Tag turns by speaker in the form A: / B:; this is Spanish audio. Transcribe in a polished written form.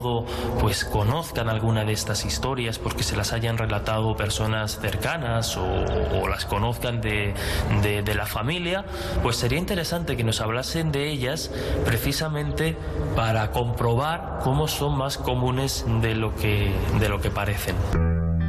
A: pues conozcan alguna de estas historias porque se las hayan relatado personas cercanas o las conozcan de la familia, pues sería interesante que nos hablasen de ellas precisamente para comprobar cómo son más comunes de lo que parecen.